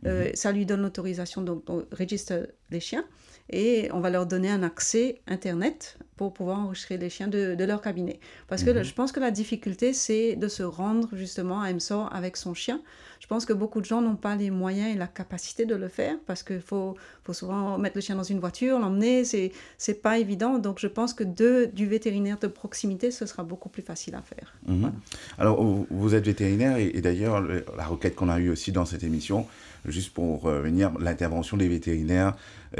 Ça lui donne l'autorisation, donc on registre les chiens et on va leur donner un accès Internet pour pouvoir enregistrer les chiens de leur cabinet. Parce que je pense que la difficulté, c'est de se rendre justement à MSOR avec son chien. Je pense que beaucoup de gens n'ont pas les moyens et la capacité de le faire parce qu'il faut souvent mettre le chien dans une voiture, l'emmener, c'est pas évident. Donc je pense que du vétérinaire de proximité, ce sera beaucoup plus facile à faire. Voilà. Alors vous êtes vétérinaire et d'ailleurs la requête qu'on a eue aussi dans cette émission, juste pour venir, l'intervention des vétérinaires,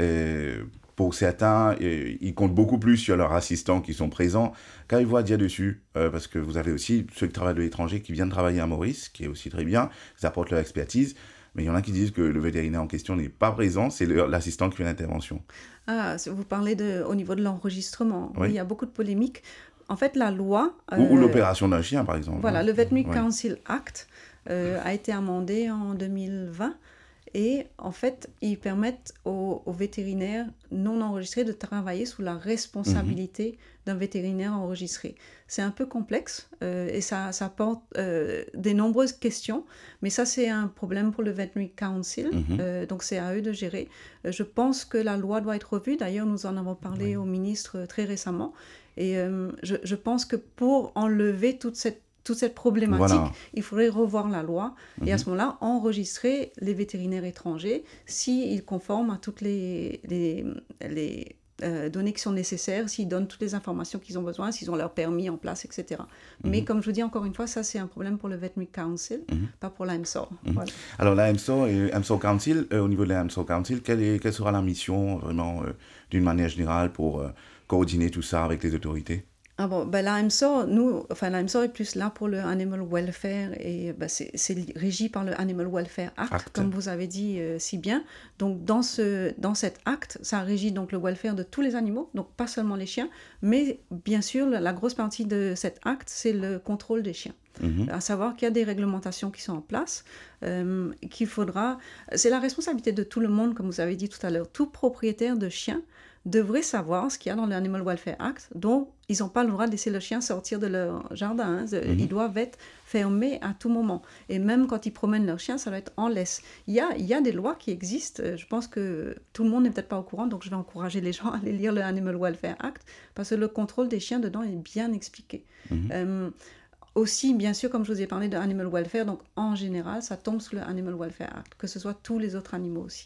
pour certains, ils comptent beaucoup plus sur leurs assistants qui sont présents. Qu'avez-vous à dire dessus parce que vous avez aussi ceux qui travaillent de l'étranger qui viennent travailler à Maurice, qui est aussi très bien, ils apportent leur expertise. Mais il y en a qui disent que le vétérinaire en question n'est pas présent, c'est l'assistant qui fait l'intervention. Ah, vous parlez au niveau de l'enregistrement. Oui. Oui, il y a beaucoup de polémiques. En fait, la loi... Ou l'opération d'un chien, par exemple. Voilà, le Veterinary Council Act a été amendé en 2020 et en fait, ils permettent aux vétérinaires non enregistrés de travailler sous la responsabilité d'un vétérinaire enregistré. C'est un peu complexe et ça porte des nombreuses questions, mais ça c'est un problème pour le Veterinary Council, donc c'est à eux de gérer. Je pense que la loi doit être revue, d'ailleurs nous en avons parlé au ministre très récemment, et je pense que pour enlever toute cette problématique, il faudrait revoir la loi et à ce moment-là, enregistrer les vétérinaires étrangers s'ils conforment à toutes les données qui sont nécessaires, s'ils donnent toutes les informations qu'ils ont besoin, s'ils ont leur permis en place, etc. Mais comme je vous dis encore une fois, ça c'est un problème pour le Veterinary Council, pas pour la MSOR. Voilà. Alors la MSOR et MSOR Council, au niveau de la MSOR Council, quelle sera la mission vraiment d'une manière générale pour coordonner tout ça avec les autorités? Ah bon, ben la MSOR, la MSOR est plus là pour le Animal Welfare et c'est régi par le Animal Welfare Act, comme vous avez dit si bien. Donc dans cet acte, ça régit donc le welfare de tous les animaux, donc pas seulement les chiens, mais bien sûr la grosse partie de cet acte, c'est le contrôle des chiens. À savoir qu'il y a des réglementations qui sont en place, c'est la responsabilité de tout le monde, comme vous avez dit tout à l'heure, tout propriétaire de chien devraient savoir ce qu'il y a dans l'Animal Welfare Act, dont ils n'ont pas le droit de laisser le chien sortir de leur jardin. Ils doivent être fermés à tout moment. Et même quand ils promènent leur chien, ça doit être en laisse. Il y a des lois qui existent. Je pense que tout le monde n'est peut-être pas au courant, donc je vais encourager les gens à aller lire le Animal Welfare Act, parce que le contrôle des chiens dedans est bien expliqué. Aussi, bien sûr, comme je vous ai parlé de Animal Welfare, donc en général, ça tombe sous le Animal Welfare Act, que ce soit tous les autres animaux aussi.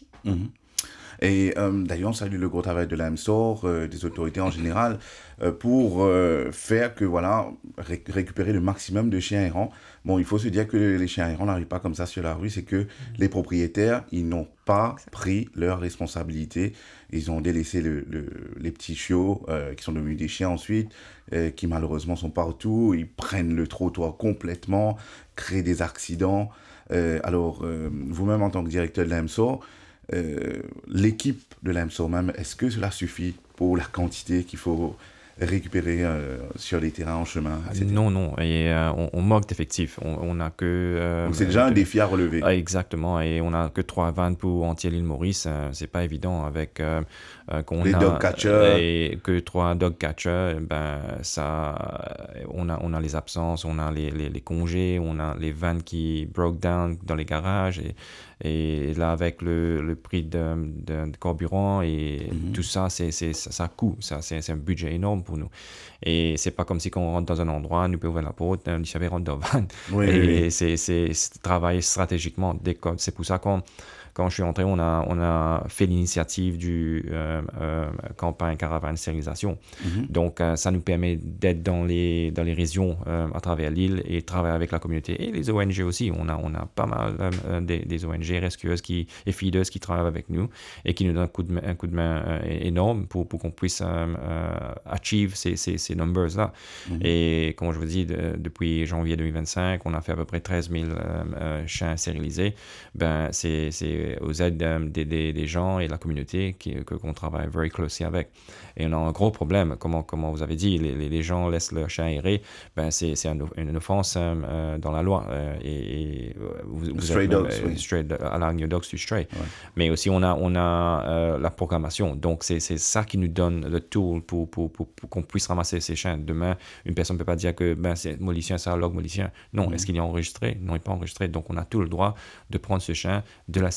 Et d'ailleurs, on salue le gros travail de la MSOR, des autorités en général, pour faire que, récupérer le maximum de chiens errants. Bon, il faut se dire que les chiens errants n'arrivent pas comme ça sur la rue, c'est que les propriétaires, ils n'ont pas pris leurs responsabilités. Ils ont délaissé les petits chiots qui sont devenus des chiens ensuite, qui malheureusement sont partout, ils prennent le trottoir complètement, créent des accidents. Alors, vous-même en tant que directeur de la MSOR, l'équipe de la MSOR même, est-ce que cela suffit pour la quantité qu'il faut récupérer sur les terrains en chemin, etc. Non. Et on manque d'effectifs. On n'a que... Donc c'est déjà un défi à relever. Exactement. Et on n'a que 3 vannes pour entier l'île Maurice. C'est pas évident avec... les dog catchers. Et que 3 dog catchers, on a les absences, on a les congés, on a les vannes qui broke down dans les garages. Et là, avec le prix de carburant et tout ça, ça coûte. C'est un budget énorme pour nous. Et c'est pas comme si quand on rentre dans un endroit, nous pouvons ouvrir la porte, on dit, rentre dans la van. Oui. C'est travailler stratégiquement. C'est pour ça quand je suis entré, on a fait l'initiative du campagne caravane stérilisation. Donc, ça nous permet d'être dans les régions à travers l'île et travailler avec la communauté et les ONG aussi. On a pas mal des ONG rescueuses et feeders qui travaillent avec nous et qui nous donnent un coup de main énorme pour qu'on puisse achieve ces numbers-là. Et comme je vous dis, depuis janvier 2025, on a fait à peu près 13 000 chiens stérilisés. C'est aux aides des gens et de la communauté qu'on travaille very closely avec. Et on a un gros problème, comme vous avez dit, les gens laissent leur chien errer, c'est une offense dans la loi. Vous stray dogs, allowing your dogs to stray. Ouais. Mais aussi, on a la programmation. Donc, c'est ça qui nous donne le tool pour qu'on puisse ramasser ces chiens. Demain, une personne ne peut pas dire que c'est Mauricien, c'est un log Mauricien. Non, est-ce qu'il est enregistré? Non, il n'est pas enregistré. Donc, on a tout le droit de prendre ce chien, de la